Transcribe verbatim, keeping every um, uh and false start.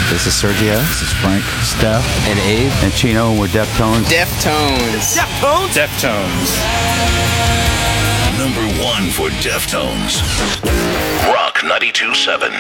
This is Sergio. This is Frank. Steph. And Abe. And Chino, and we're Deftones. Deftones. Deftones? Deftones. Number one for Deftones. Rock ninety-two point seven.